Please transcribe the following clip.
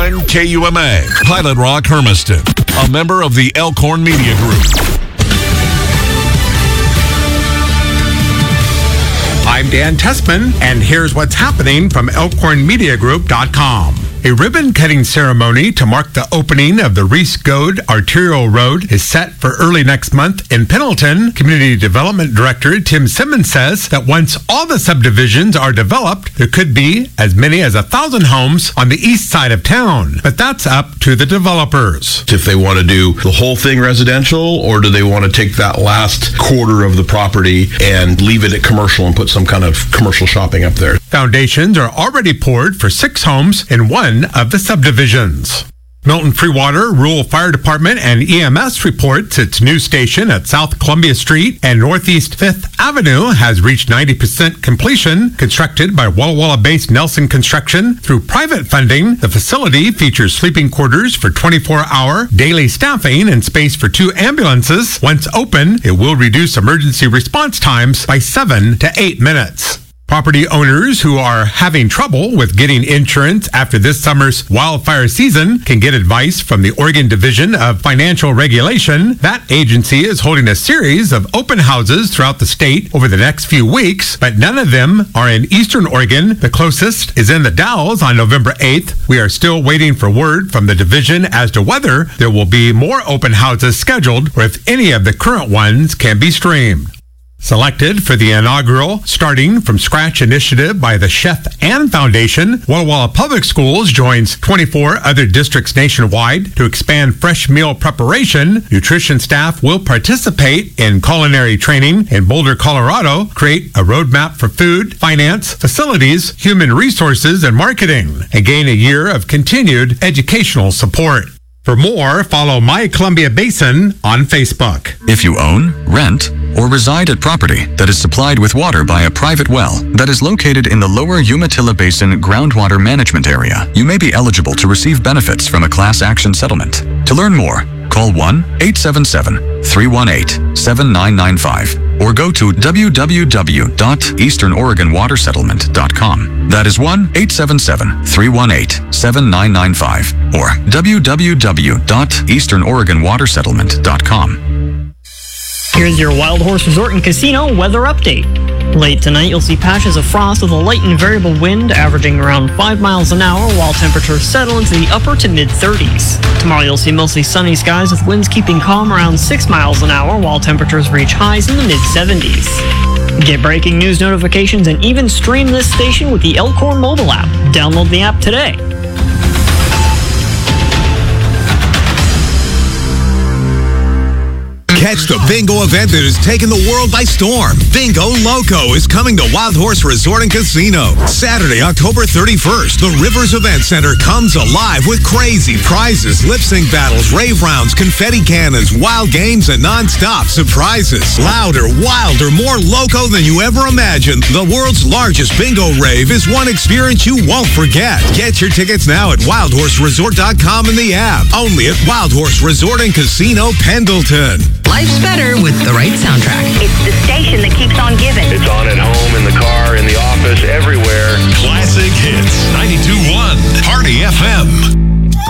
92.1 KUMA, Pilot Rock, Hermiston, a member of the Elkhorn Media Group. I'm Dan Tessman, and here's what's happening from ElkhornMediaGroup.com. A ribbon-cutting ceremony to mark the opening of the Reese Goad Arterial Road is set for early next month in Pendleton. Community Development Director Tim Simmons says that once all the subdivisions are developed, there could be as many as 1,000 homes on the east side of town. But that's up to the developers. If they want to do the whole thing residential, or do they want to take that last quarter of the property and leave it at commercial and put some kind of commercial shopping up there? Foundations are already poured for 6 homes in one of the subdivisions. Milton Freewater Rural Fire Department and EMS reports its new station at South Columbia Street and Northeast 5th Avenue has reached 90% completion. Constructed by Walla Walla-based Nelson Construction through private funding, the facility features sleeping quarters for 24-hour daily staffing and space for 2 ambulances. Once open, it will reduce emergency response times by 7 to 8 minutes. Property owners who are having trouble with getting insurance after this summer's wildfire season can get advice from the Oregon Division of Financial Regulation. That agency is holding a series of open houses throughout the state over the next few weeks, but none of them are in Eastern Oregon. The closest is in the Dalles on November 8th. We are still waiting for word from the division as to whether there will be more open houses scheduled or if any of the current ones can be streamed. Selected for the inaugural Starting from Scratch initiative by the Chef Ann Foundation, Walla Walla Public Schools joins 24 other districts nationwide to expand fresh meal preparation. Nutrition staff will participate in culinary training in Boulder, Colorado, create a roadmap for food, finance, facilities, human resources, and marketing, and gain a year of continued educational support. For more, follow My Columbia Basin on Facebook. If you own, rent, or reside at property that is supplied with water by a private well that is located in the lower Umatilla Basin groundwater management area, you may be eligible to receive benefits from a class action settlement. To learn more, call 1-877-318-7995 or go to www.easternoregonwatersettlement.com. That is 1-877-318-7995 or www.easternoregonwatersettlement.com. Here's your Wild Horse Resort and Casino weather update. Late tonight, you'll see patches of frost with a light and variable wind averaging around 5 miles an hour, while temperatures settle into the upper to mid-30s. Tomorrow, you'll see mostly sunny skies with winds keeping calm around 6 miles an hour, while temperatures reach highs in the mid-70s. Get breaking news notifications and even stream this station with the Elkhorn mobile app. Download the app today. Catch the bingo event that has taken the world by storm. Bingo Loco is coming to Wild Horse Resort and Casino. Saturday, October 31st, the Rivers Event Center comes alive with crazy prizes, lip-sync battles, rave rounds, confetti cannons, wild games, and non-stop surprises. Louder, wilder, more loco than you ever imagined. The world's largest bingo rave is one experience you won't forget. Get your tickets now at wildhorseresort.com in the app. Only at Wild Horse Resort and Casino, Pendleton. Life's better with the right soundtrack. It's the station that keeps on giving. It's on at home, in the car, in the office, everywhere. Classic Hits 92.1 Party FM.